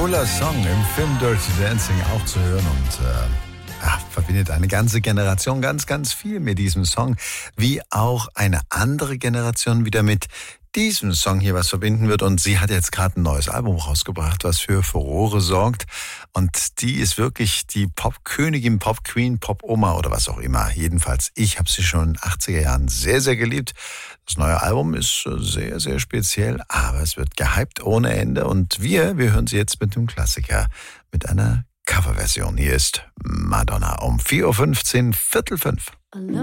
Cooler Song im Film Dirty Dancing auch zu hören und verbindet eine ganze Generation ganz, ganz viel mit diesem Song, wie auch eine andere Generation wieder mit diesem Song hier was verbinden wird. Und sie hat jetzt gerade ein neues Album rausgebracht, was für Furore sorgt. Und die ist wirklich die Popkönigin, Popqueen, Popoma oder was auch immer. Jedenfalls, ich habe sie schon in den 80er Jahren sehr, sehr geliebt. Das neue Album ist sehr, sehr speziell, aber es wird gehypt ohne Ende. Und wir hören sie jetzt mit dem Klassiker, mit einer Coverversion. Hier ist Madonna um 4.15 Uhr, 4:45.